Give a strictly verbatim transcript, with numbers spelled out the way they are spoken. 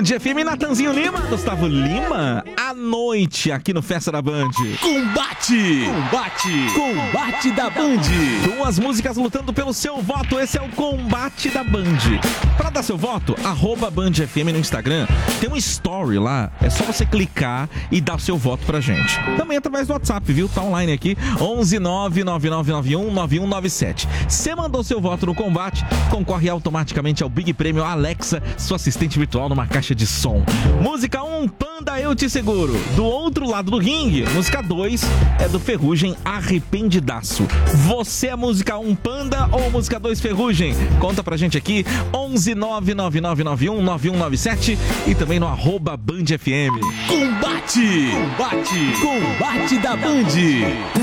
F M, Natanzinho Lima, Gustavo Lima, à noite aqui no Festa da Band. Combate! Combate! Combate da Band! Duas músicas lutando pelo seu voto, esse é o Combate da Band. Pra dar seu voto, arroba Band F M no Instagram, tem um story lá, é só você clicar e dar o seu voto pra gente. Também através do WhatsApp, viu? Tá online aqui, onze nove nove nove nove um nove um nove sete. Você mandou seu voto no combate, concorre automaticamente ao Big Prêmio Alexa, sua assistente virtual numa caixa de som. Música um, Panda, Eu Te Seguro. Do outro lado do ringue, música dois é do Ferrugem, Arrependidaço. Você é música um, Panda, ou música dois, Ferrugem? Conta pra gente aqui, onze nove nove nove nove um nove um nove sete e também no arroba Band F M. Combate! Combate! Combate da Band!